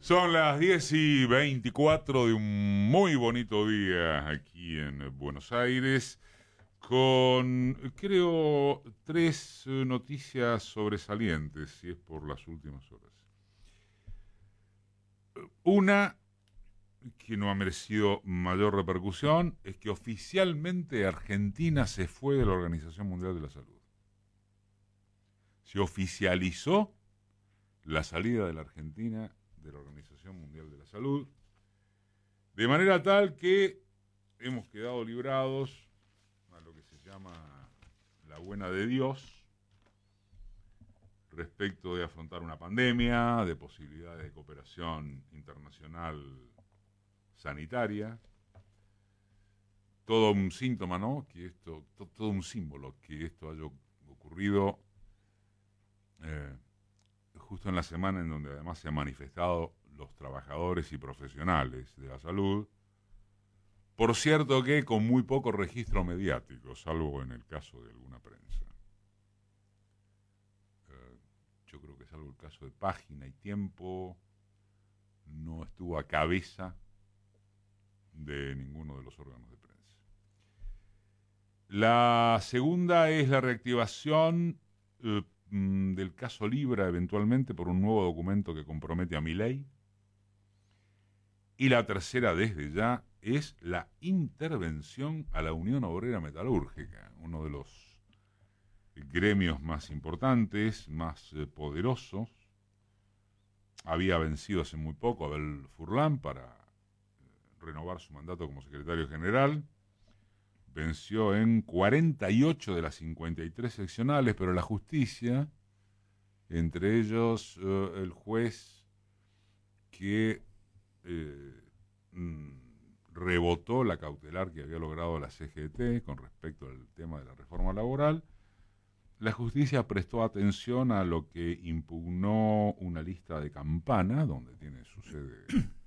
Son las 10:24 de un muy bonito día aquí en Buenos Aires, con, creo, tres noticias sobresalientes, si es por las últimas horas. Una, que no ha merecido mayor repercusión, es que oficialmente Argentina se fue de la Organización Mundial de la Salud. Se oficializó la salida de la Argentina de la Organización Mundial de la Salud, de manera tal que hemos quedado librados a lo que se llama la buena de Dios respecto de afrontar una pandemia, de posibilidades de cooperación internacional sanitaria. Todo un síntoma, ¿no? Que esto, todo un símbolo que esto haya ocurrido justo en la semana en donde además se han manifestado los trabajadores y profesionales de la salud, por cierto que con muy poco registro mediático, salvo en el caso de alguna prensa. Yo creo que salvo el caso de Página y Tiempo, no estuvo a cabeza de ninguno de los órganos de prensa. La segunda es la reactivación del caso Libra, eventualmente, por un nuevo documento que compromete a Milei. Y la tercera, desde ya, es la intervención a la Unión Obrera Metalúrgica, uno de los gremios más importantes, más poderosos. Había vencido hace muy poco a Abel Furlan para renovar su mandato como secretario general. Venció en 48 de las 53 seccionales, pero la justicia, entre ellos el juez que rebotó la cautelar que había logrado la CGT con respecto al tema de la reforma laboral, la justicia prestó atención a lo que impugnó una lista de Campana, donde tiene su sede